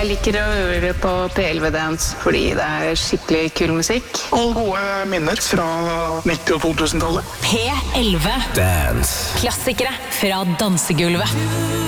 Jeg liker å høre på P11 Dance fordi det skikkelig kul musikk. Og gode minner fra 90- og 2000-tallet. P11 Dance. Klassikere fra dansegulvet.